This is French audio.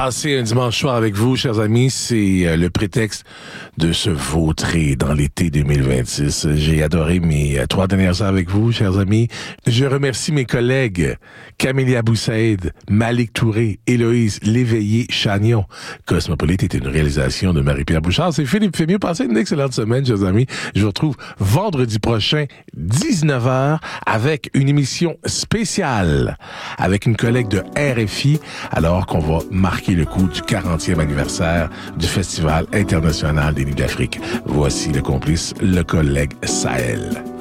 Passer un dimanche soir avec vous, chers amis, c'est le prétexte de se vautrer dans l'été 2026. J'ai adoré mes 3 dernières heures avec vous, chers amis. Je remercie mes collègues Camélia Boussaïd, Malik Touré, Héloïse Léveillé-Chagnon. Cosmopolite est une réalisation de Marie-Pierre Bouchard. C'est Philippe Fémieux. Passez une excellente semaine, chers amis. Je vous retrouve vendredi prochain, 19h, avec une émission spéciale avec une collègue de RFI, alors qu'on va marquer le coup du 40e anniversaire du Festival international des livres d'Afrique. Voici le complice, le collègue Sahel.